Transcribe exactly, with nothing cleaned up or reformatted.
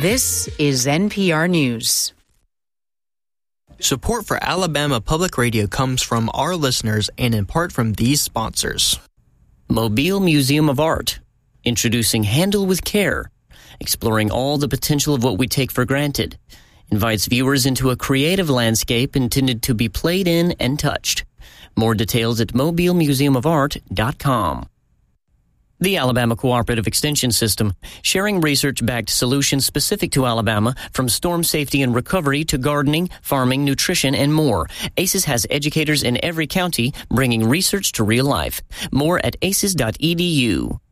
This is N P R News. Support for Alabama Public Radio comes from our listeners and in part from these sponsors. Mobile Museum of Art, introducing Handle with Care, exploring all the potential of what we take for granted, invites viewers into a creative landscape intended to be played in and touched. More details at mobile museum of art dot com. The Alabama Cooperative Extension System, sharing research-backed solutions specific to Alabama, from storm safety and recovery to gardening, farming, nutrition, and more. ACES has educators in every county bringing research to real life. More at aces dot e d u.